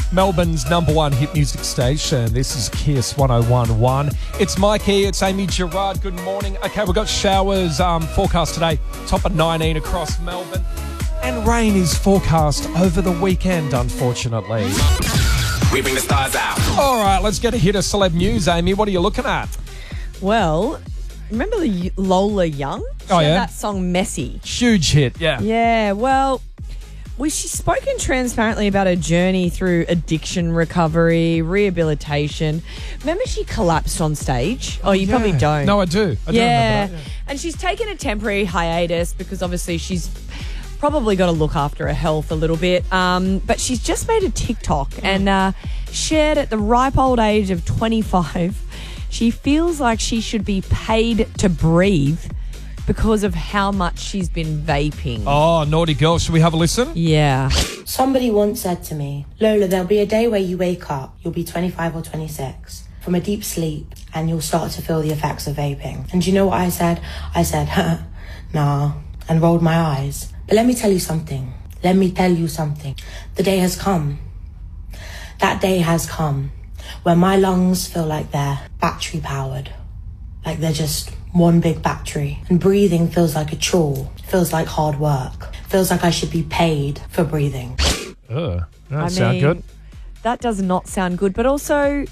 Melbourne's number one hit music station. This is Kiss 101.1. It's Mikey, it's Amy Gerard. Good morning. Okay, we've got showers forecast today, top of 19 across Melbourne. And rain is forecast over the weekend, unfortunately. We bring the stars out. All right, let's get a hit of celeb news, Amy. What are you looking at? Well, remember the Lola Young? She had that song Messy. Huge hit, yeah. Yeah, well, she's spoken transparently about her journey through addiction recovery, rehabilitation. Remember she collapsed on stage? Oh, you probably don't. No, I do. I do remember that. Yeah. And she's taken a temporary hiatus because obviously she's probably got to look after her health a little bit. But she's just made a TikTok and shared at the ripe old age of 25, she feels like she should be paid to breathe because of how much she's been vaping. Oh, naughty girl. Should we have a listen? Yeah. Somebody once said to me, Lola, there'll be a day where you wake up, you'll be 25 or 26, from a deep sleep, and you'll start to feel the effects of vaping. And do you know what I said? I said, nah, and rolled my eyes. But let me tell you something. Let me tell you something. The day has come. That day has come where my lungs feel like they're battery powered. Like they're just one big battery. And breathing feels like a chore. Feels like hard work. Feels like I should be paid for breathing. That doesn't sound good. That does not sound good. But also,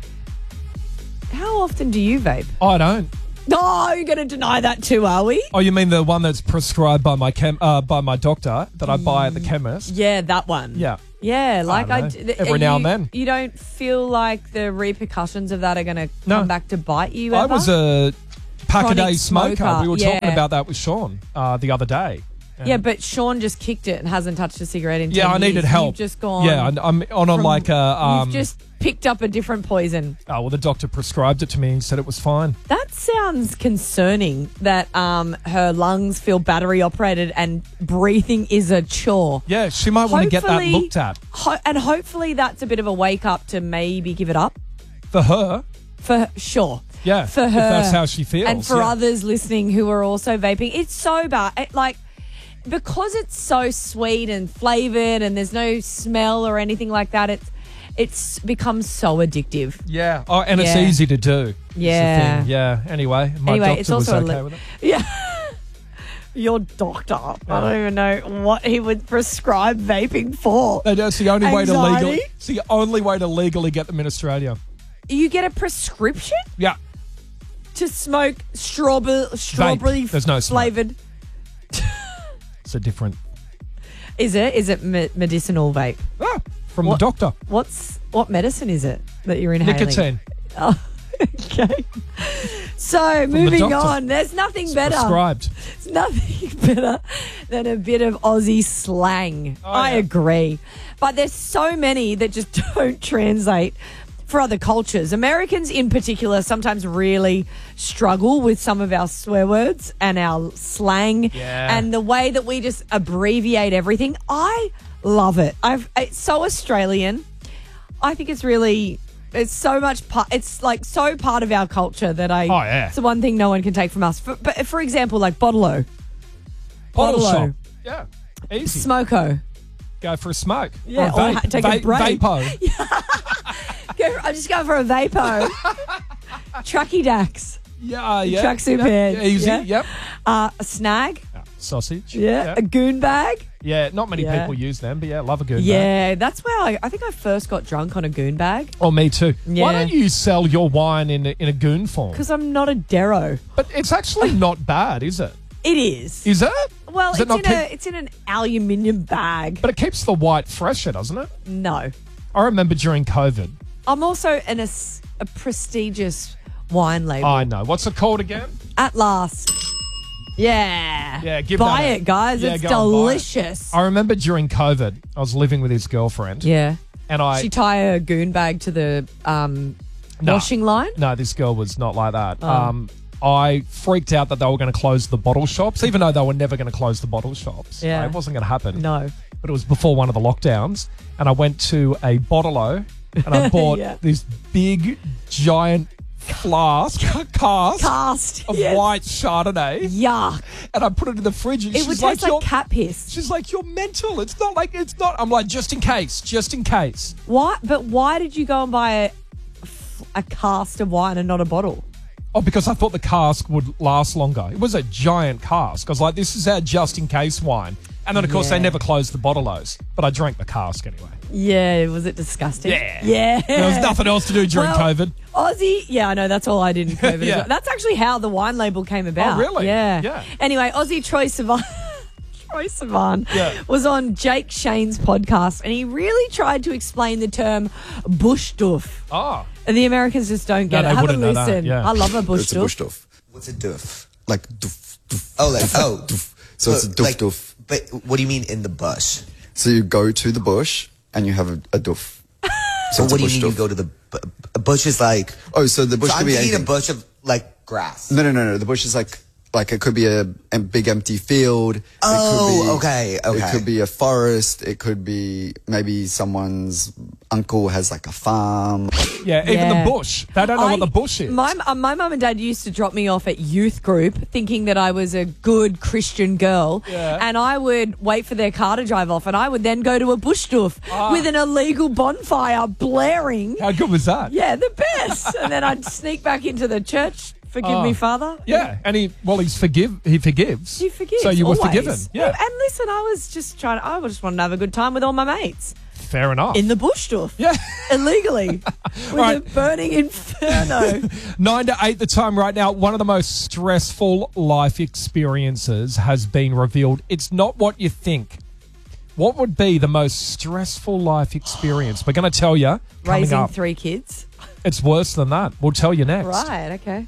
how often do you vape? I don't. No, you're going to deny that too, are we? Oh, you mean the one that's prescribed by my doctor that I buy at the chemist? Yeah, that one. Yeah. Yeah, like every now and then. You don't feel like the repercussions of that are going to come back to bite you ever? I was a pack-a-day smoker. We were talking yeah. about that with Sean the other day. Yeah, but Sean just kicked it and hasn't touched a cigarette in 10 years. Yeah, I needed help. You've just gone... Yeah, I'm on like a... You've just picked up a different poison. Oh, well, the doctor prescribed it to me and said it was fine. That sounds concerning that her lungs feel battery operated and breathing is a chore. Yeah, she might want to get that looked at. And hopefully that's a bit of a wake up to maybe give it up. For her? For sure. Yeah, for her. If that's how she feels. And for others listening who are also vaping. It's so bad. Because it's so sweet and flavoured and there's no smell or anything like that, it's become so addictive. Yeah. Oh, and it's easy to do. Yeah. Yeah. Anyway, my doctor it's also was okay with it. Yeah. Your doctor. I don't even know what he would prescribe vaping for. That's the only way to Anxiety? It's the only way to legally get them in Australia. You get a prescription? Yeah. To smoke strawberry There's no smoke. flavoured. It's a different. Is it? Is it medicinal vape? From the doctor. What medicine is it that you're inhaling? Nicotine. Oh, okay. So moving on, there's nothing better. Prescribed. There's nothing better than a bit of Aussie slang. I agree, but there's so many that just don't translate for other cultures. Americans in particular sometimes really struggle with some of our swear words and our slang and the way that we just abbreviate everything. I love it. It's so Australian. I think it's so much it's like so part of our culture that it's the one thing no one can take from us. But for example, like bottle-o. Bottle shop. Yeah. Easy. Smoko. Go for a smoke. Yeah. Or take a break. Vapo. I'm just going for a vapo. Trucky Dax. Yeah. Tracksuit pants. Easy. Yeah. Yep. A snag. Sausage. Yeah. A goon bag. Yeah. Not many people use them, but love a goon bag. Yeah. That's where I think I first got drunk on a goon bag. Oh, me too. Yeah. Why don't you sell your wine in a goon form? Because I'm not a dero. But it's actually not bad, is it? It is. Is it? Well, it's in an aluminium bag. But it keeps the white fresher, doesn't it? No. I remember during COVID. I'm also in a prestigious wine label. I know. What's it called again? At Last. Yeah. Yeah, buy it, guys. Yeah, it's go and buy delicious. it. I remember during COVID, I was living with his girlfriend. Yeah. And she tie a goon bag to the washing line? No, this girl was not like that. I freaked out that they were going to close the bottle shops, even though they were never going to close the bottle shops. Yeah. It wasn't going to happen. No. But it was before one of the lockdowns, and I went to a Bottle-o, and I bought this big, giant cask of yes. white Chardonnay, Yuck. and I put it in the fridge. And It would taste like cat piss. She's like, you're mental. It's not. I'm like, just in case. Why? But why did you go and buy a cask of wine and not a bottle? Oh, because I thought the cask would last longer. It was a giant cask. I was like, this is our just-in-case wine. And then, of course, they never closed the bottle-os. But I drank the cask anyway. Yeah, was it disgusting? Yeah. There was nothing else to do during COVID. Aussie, yeah, I know, that's all I did in COVID. Yeah. As well. That's actually how the wine label came about. Oh, really? Yeah. Anyway, Aussie Troy Sivan... was on Jake Shane's podcast, and he really tried to explain the term bush doof. Oh. And the Americans just don't get it. Have a listen. Yeah. I love a bush It's doof. a bush doof. What's a doof? Like doof, doof. Oh, like, oh. Doof. So it's a doof, doof. But what do you mean in the bush? So you go to the bush and you have a doof. So What do you bush mean doof. you go to the... A bush is like... Oh, so the bush So could I'm be thinking anything. a bush of, like, grass. No. The bush is like it could be a big empty field. Oh, okay. It could be a forest. It could be maybe someone's uncle has like a farm. Yeah, even the bush. They don't know what the bush is. My mum and dad used to drop me off at youth group thinking that I was a good Christian girl. Yeah. And I would wait for their car to drive off, and I would then go to a bush doof with an illegal bonfire blaring. How good was that? Yeah, the best. And then I'd sneak back into the church. Forgive me, Father. Yeah, and he forgives. He forgives. So you were always. forgiven. Yeah. And listen, I just wanted to have a good time with all my mates. Fair enough. In the bush doof. Yeah. Illegally. With Right. a burning inferno. 9 to 8 the time right now. One of the most stressful life experiences has been revealed. It's not what you think. What would be the most stressful life experience? We're going to tell you coming Raising up. 3 kids. It's worse than that. We'll tell you next. Right, okay.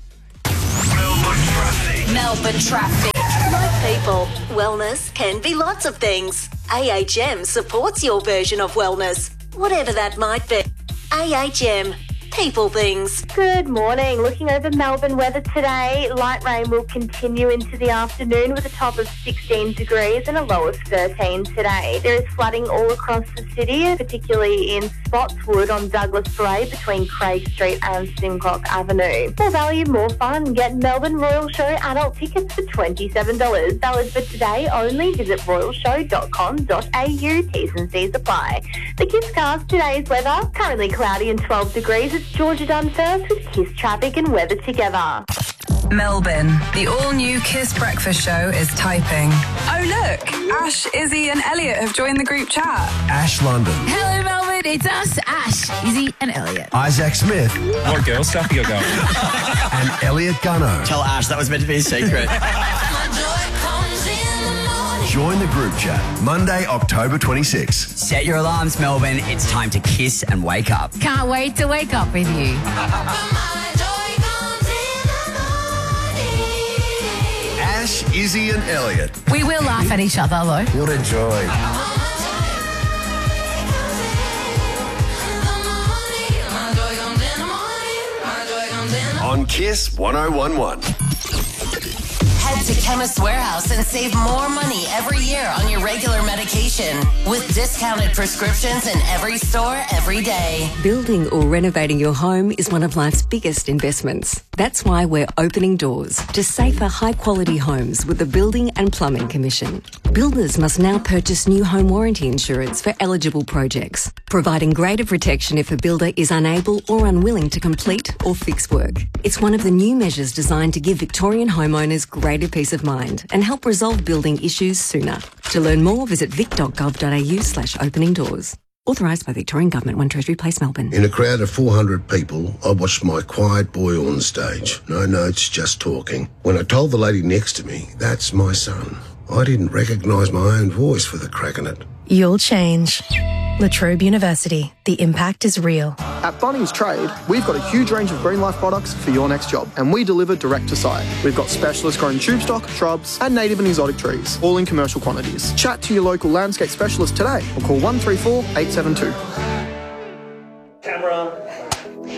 Melbourne traffic. Like people, wellness can be lots of things. AHM supports your version of wellness, whatever that might be. AHM, people things. Good morning. Looking over Melbourne weather today, light rain will continue into the afternoon with a top of 16 degrees and a low of 13 today. There is flooding all across the city, particularly in Spotswood on Douglas Parade between Craig Street and Simcock Avenue. More value, more fun. Get Melbourne Royal Show adult tickets for $27. Valid for today only. Visit royalshow.com.au. T's and C's apply. The Kiss Cast, today's weather, currently cloudy and 12 degrees. It's Georgia Dunn first with Kiss traffic and weather together. Melbourne, the all-new Kiss Breakfast Show is typing. Oh, look, Ash, Izzy and Elliot have joined the group chat. Ash London. Hello, Melbourne. It's us, Ash, Izzy and Elliot. Isaac Smith. What girl stuff you got going? And Elliot Gunno. Tell Ash that was meant to be a secret. Join the group chat Monday, October 26. Set your alarms, Melbourne. It's time to kiss and wake up. Can't wait to wake up with you. Ash, Izzy and Elliot. We will laugh at each other, though. What a joy. On Kiss 1011. Head to Chemist Warehouse and save more money every year on your regular medication with discounted prescriptions in every store every day. Building or renovating your home is one of life's biggest investments. That's why we're opening doors to safer, high-quality homes with the Building and Plumbing Commission. Builders must now purchase new home warranty insurance for eligible projects, providing greater protection if a builder is unable or unwilling to complete or fix work. It's one of the new measures designed to give Victorian homeowners greater peace of mind and help resolve building issues sooner. To learn more, visit vic.gov.au/opening doors. Authorised by Victorian Government, 1 Treasury Place, Melbourne. In a crowd of 400 people, I watched my quiet boy on stage. No notes, just talking. When I told the lady next to me, that's my son, I didn't recognise my own voice for the crack in it. You'll change. La Trobe University. The impact is real. At Bunnings Trade, we've got a huge range of Green Life products for your next job, and we deliver direct to site. We've got specialist grown tube stock, shrubs, and native and exotic trees, all in commercial quantities. Chat to your local landscape specialist today or call 134 872. Camera.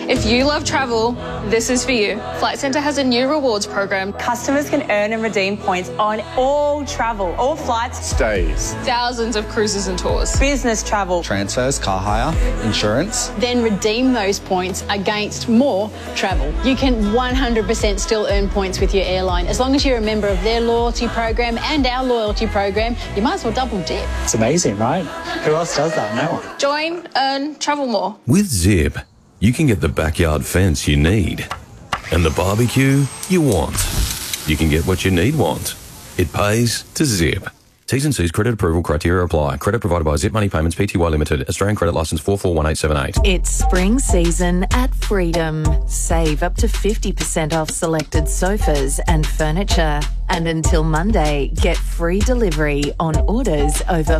If you love travel, this is for you. Flight Centre has a new rewards program. Customers can earn and redeem points on all travel, all flights, stays, thousands of cruises and tours, business travel, transfers, car hire, insurance. Then redeem those points against more travel. You can 100% still earn points with your airline. As long as you're a member of their loyalty program and our loyalty program, you might as well double dip. It's amazing, right? Who else does that? No one. Join, earn, travel more. With Zip, you can get the backyard fence you need and the barbecue you want. You can get what you want. It pays to Zip. T's and C's credit approval criteria apply. Credit provided by Zip Money Payments Pty Limited. Australian credit licence 441878. It's spring season at Freedom. Save up to 50% off selected sofas and furniture. And until Monday, get free delivery on orders over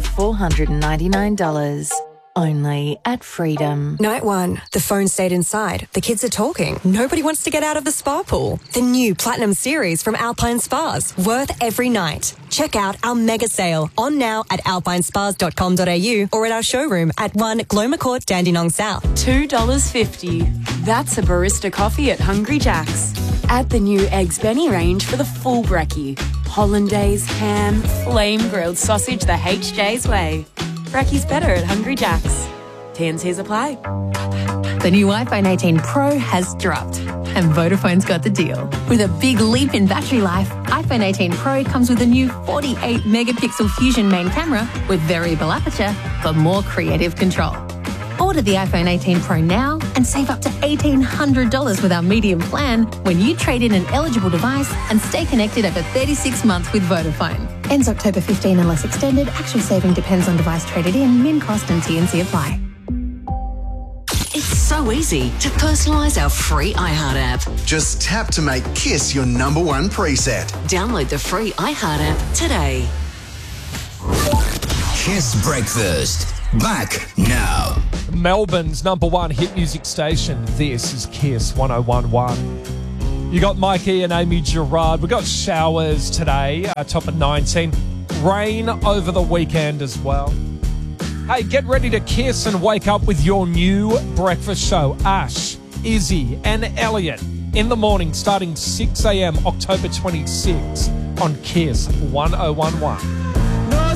$499. Only at Freedom. Night 1. The phone stayed inside. The kids are talking. Nobody wants to get out of the spa pool. The new Platinum Series from Alpine Spas. Worth every night. Check out our mega sale on now at alpinespas.com.au or at our showroom at 1 Gloma Court, Dandenong South. $2.50. That's a barista coffee at Hungry Jack's. Add the new Eggs Benny range for the full brekkie. Hollandaise, ham, flame grilled sausage the HJ's way. Brekkie's better at Hungry Jack's. T&Cs apply. The new iPhone 18 Pro has dropped, and Vodafone's got the deal. With a big leap in battery life, iPhone 18 Pro comes with a new 48-megapixel Fusion main camera with variable aperture for more creative control. Order the iPhone 18 Pro now and save up to $1,800 with our medium plan when you trade in an eligible device and stay connected over 36 months with Vodafone. Ends October 15 unless extended. Actual saving depends on device traded in. Min cost and T&C apply. It's so easy to personalise our free iHeart app. Just tap to make Kiss your #1 preset. Download the free iHeart app today. Kiss Breakfast. Back now. Melbourne's #1 hit music station. This is Kiss 1011. You got Mikey and Amy Gerard. We got showers today, top of 19. Rain over the weekend as well. Hey, get ready to kiss and wake up with your new breakfast show. Ash, Izzy and Elliot in the morning starting 6 a.m. October 26 on Kiss 1011.